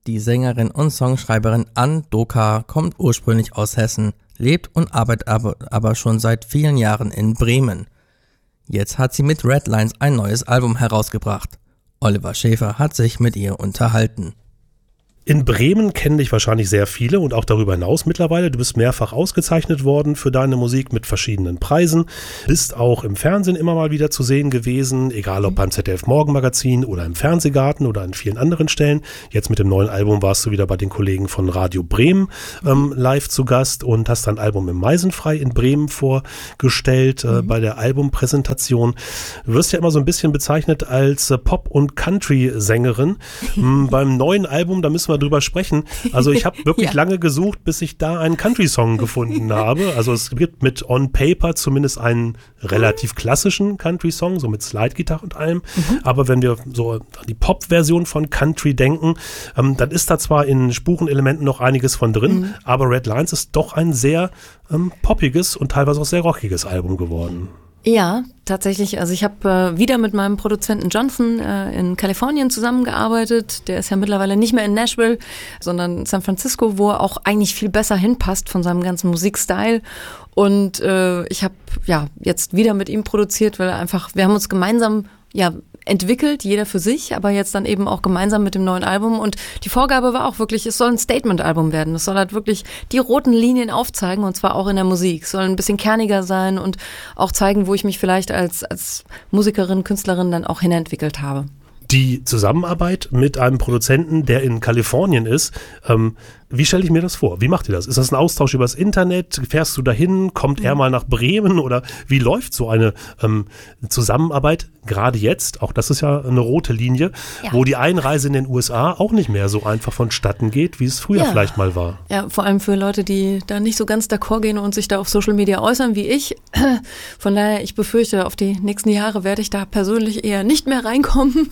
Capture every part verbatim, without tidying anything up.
Die Sängerin und Songschreiberin Ann Doka kommt ursprünglich aus Hessen, lebt und arbeitet aber, aber schon seit vielen Jahren in Bremen. Jetzt hat sie mit Redlines ein neues Album herausgebracht. Oliver Schäfer hat sich mit ihr unterhalten. In Bremen kennen dich wahrscheinlich sehr viele und auch darüber hinaus mittlerweile. Du bist mehrfach ausgezeichnet worden für deine Musik mit verschiedenen Preisen. Bist auch im Fernsehen immer mal wieder zu sehen gewesen, egal ob beim Z D F Morgenmagazin oder im Fernsehgarten oder an vielen anderen Stellen. Jetzt mit dem neuen Album warst du wieder bei den Kollegen von Radio Bremen ähm, live zu Gast und hast dein Album im Meisenfrei in Bremen vorgestellt äh, mhm. bei der Albumpräsentation. Du wirst ja immer so ein bisschen bezeichnet als äh, Pop- und Country-Sängerin. ähm, beim neuen Album, da müssen wir drüber sprechen. Also ich habe wirklich ja. lange gesucht, bis ich da einen Country-Song gefunden habe. Also es gibt mit On Paper zumindest einen relativ klassischen Country-Song, so mit Slide-Gitarre und allem. Mhm. Aber wenn wir so an die Pop-Version von Country denken, ähm, dann ist da zwar in Spurenelementen noch einiges von drin, mhm. aber Redlines ist doch ein sehr ähm, poppiges und teilweise auch sehr rockiges Album geworden. Ja, tatsächlich. Also ich habe äh, wieder mit meinem Produzenten Jonathan äh, in Kalifornien zusammengearbeitet. Der ist ja mittlerweile nicht mehr in Nashville, sondern in San Francisco, wo er auch eigentlich viel besser hinpasst von seinem ganzen Musikstyle. Und äh, ich habe ja jetzt wieder mit ihm produziert, weil einfach, wir haben uns gemeinsam ja entwickelt, jeder für sich, aber jetzt dann eben auch gemeinsam mit dem neuen Album. Und die Vorgabe war auch wirklich, es soll ein Statement-Album werden. Es soll halt wirklich die roten Linien aufzeigen, und zwar auch in der Musik. Es soll ein bisschen kerniger sein und auch zeigen, wo ich mich vielleicht als, als Musikerin, Künstlerin dann auch hinentwickelt habe. Die Zusammenarbeit mit einem Produzenten, der in Kalifornien ist, ähm, wie stelle ich mir das vor? Wie macht ihr das? Ist das ein Austausch übers Internet? Fährst du dahin? Kommt er mal nach Bremen? Oder wie läuft so eine ähm, Zusammenarbeit gerade jetzt? Auch das ist ja eine rote Linie, ja. wo die Einreise in den U S A auch nicht mehr so einfach vonstatten geht, wie es früher ja. vielleicht mal war. Ja, vor allem für Leute, die da nicht so ganz d'accord gehen und sich da auf Social Media äußern wie ich. Von daher, ich befürchte, auf die nächsten Jahre werde ich da persönlich eher nicht mehr reinkommen.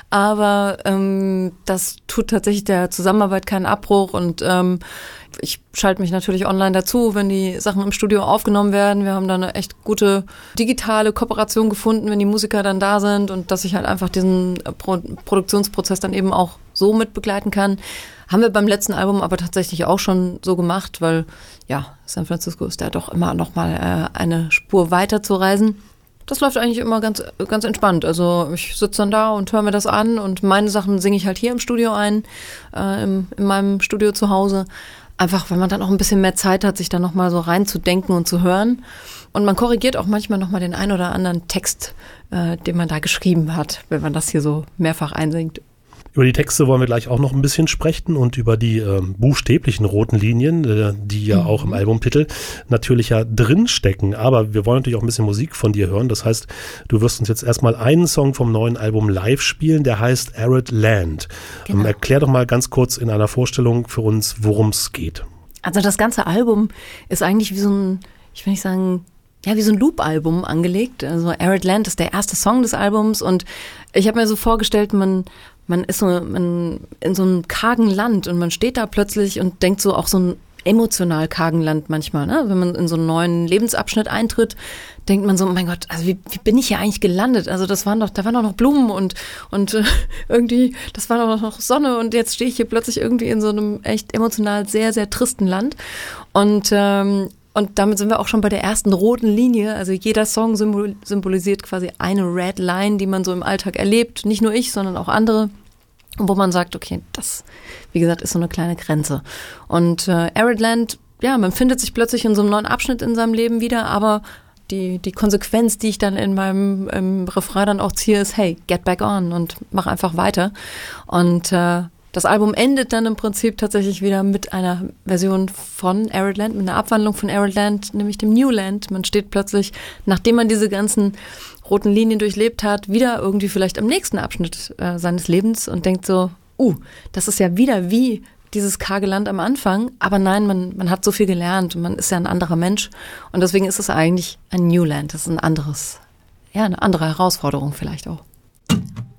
Aber ähm, das tut tatsächlich der Zusammenarbeit keinen Abbruch und ähm, ich schalte mich natürlich online dazu, wenn die Sachen im Studio aufgenommen werden. Wir haben da eine echt gute digitale Kooperation gefunden, wenn die Musiker dann da sind und dass ich halt einfach diesen Pro- Produktionsprozess dann eben auch so mit begleiten kann. Haben wir beim letzten Album aber tatsächlich auch schon so gemacht, weil ja, San Francisco ist da doch immer noch mal äh, eine Spur weiter zu reisen. Das läuft eigentlich immer ganz ganz entspannt. Also ich sitze dann da und höre mir das an und meine Sachen singe ich halt hier im Studio ein, äh, im, in meinem Studio zu Hause. Einfach, weil man dann auch ein bisschen mehr Zeit hat, sich da nochmal so reinzudenken und zu hören. Und man korrigiert auch manchmal nochmal den ein oder anderen Text, äh, den man da geschrieben hat, wenn man das hier so mehrfach einsingt. Über die Texte wollen wir gleich auch noch ein bisschen sprechen und über die äh, buchstäblichen roten Linien, äh, die ja mhm. auch im Albumtitel natürlich ja drinstecken. Aber wir wollen natürlich auch ein bisschen Musik von dir hören. Das heißt, du wirst uns jetzt erstmal einen Song vom neuen Album live spielen, der heißt Arid Land. Genau. Ähm, erklär doch mal ganz kurz in einer Vorstellung für uns, worum es geht. Also das ganze Album ist eigentlich wie so ein, ich will nicht sagen, ja, wie so ein Loop-Album angelegt. Also Arid Land ist der erste Song des Albums und ich habe mir so vorgestellt, man Man ist so man in so einem kargen Land und man steht da plötzlich und denkt so auch so ein emotional kargen Land manchmal, ne? Wenn man in so einen neuen Lebensabschnitt eintritt, denkt man so, mein Gott, also wie, wie bin ich hier eigentlich gelandet? Also das waren doch, da waren doch noch Blumen und und äh, irgendwie, das war doch noch Sonne und jetzt stehe ich hier plötzlich irgendwie in so einem echt emotional sehr, sehr tristen Land. Und ähm, Und damit sind wir auch schon bei der ersten roten Linie. Also jeder Song symbol- symbolisiert quasi eine Red Line, die man so im Alltag erlebt. Nicht nur ich, sondern auch andere. Wo man sagt, okay, das, wie gesagt, ist so eine kleine Grenze. Und äh, Arid Land, ja, man findet sich plötzlich in so einem neuen Abschnitt in seinem Leben wieder, aber die die Konsequenz, die ich dann in meinem im Refrain dann auch ziehe, ist, hey, get back on und mach einfach weiter. Und äh, das Album endet dann im Prinzip tatsächlich wieder mit einer Version von Arid Land, mit einer Abwandlung von Arid Land, nämlich dem New Land. Man steht plötzlich, nachdem man diese ganzen roten Linien durchlebt hat, wieder irgendwie vielleicht am nächsten Abschnitt äh, seines Lebens und denkt so, uh, das ist ja wieder wie dieses karge Land am Anfang. Aber nein, man, man hat so viel gelernt und man ist ja ein anderer Mensch. Und deswegen ist es eigentlich ein New Land. Das ist ein anderes, ja, eine andere Herausforderung vielleicht auch.